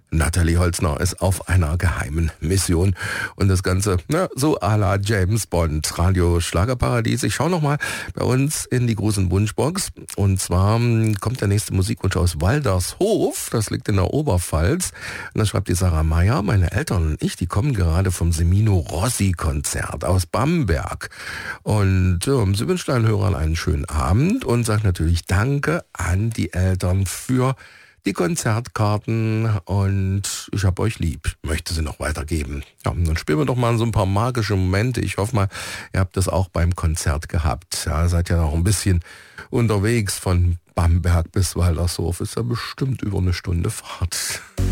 Natalie Holzner ist auf einer geheimen Mission und das Ganze, so à la James Bond, Radio Schlagerparadies. Ich schaue nochmal bei uns in die großen Wunschbox und zwar kommt der nächste Musikwunsch aus Waldershof, das liegt in der Oberpfalz. Und da schreibt die Sarah Meyer, meine Eltern und ich, die kommen gerade vom Semino Rossi Konzert aus Bamberg und sie wünscht allen Hörern einen schönen Abend und sagt natürlich Danke an die Eltern für die Konzertkarten und ich hab euch lieb. Möchte sie noch weitergeben. Ja, dann spielen wir doch mal so ein paar magische Momente. Ich hoffe mal, ihr habt das auch beim Konzert gehabt. Ja, seid ja noch ein bisschen unterwegs von Bamberg bis Waldershof. Ist ja bestimmt über eine Stunde Fahrt.